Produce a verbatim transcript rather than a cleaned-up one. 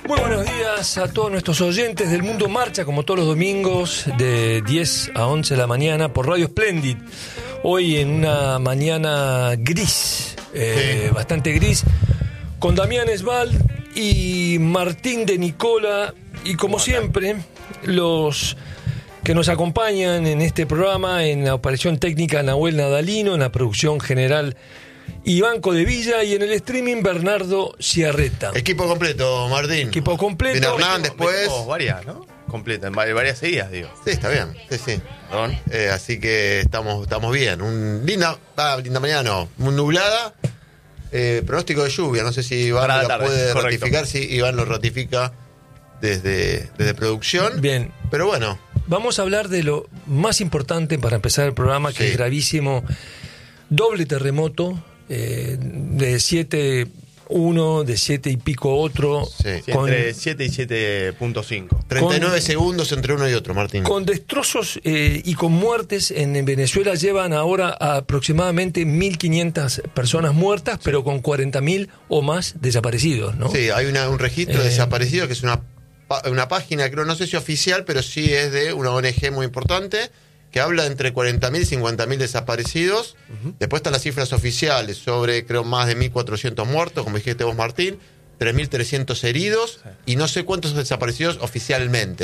Muy buenos días a todos nuestros oyentes del Mundo Marcha, como todos los domingos, de diez a once de la mañana por Radio Splendid. Hoy en una mañana gris, eh, sí. bastante gris, con Damián Esbal y Martín de Nicola, y como Hola. siempre, los que nos acompañan en este programa, en la operación técnica Nahuel Nadalino, en la producción general Iván Codevilla y en el streaming Bernardo Ciarreta. Equipo completo, Martín. Equipo completo. Viene Hernán después. Oh, varias, ¿no? Completa, en varias seguidas, digo. Sí, está bien. Sí, sí. Eh, así que estamos, estamos bien. Un linda, ah, linda mañana, no. Muy nublada. Eh, pronóstico de lluvia. No sé si Iván lo tarde, puede correcto. ratificar. Sí, Iván lo ratifica desde, desde producción. Bien. Pero bueno. Vamos a hablar de lo más importante para empezar el programa, que sí. es gravísimo. Doble terremoto. Eh, de siete uno, de siete y pico otro. Sí. Sí, con, entre siete y siete punto cinco. treinta y nueve con, segundos entre uno y otro, Martín. Con destrozos eh, y con muertes. En Venezuela llevan ahora a aproximadamente mil quinientas personas muertas, sí. pero con cuarenta mil o más desaparecidos, ¿no? Sí, hay una, un registro eh, de desaparecidos que es una, una página, creo, no sé si oficial, pero sí es de una O N G muy importante, que habla de entre cuarenta mil y cincuenta mil desaparecidos. Uh-huh. Después están las cifras oficiales sobre, creo, más de mil cuatrocientos muertos, como dijiste vos, Martín, tres mil trescientos heridos, sí. y no sé cuántos desaparecidos oficialmente.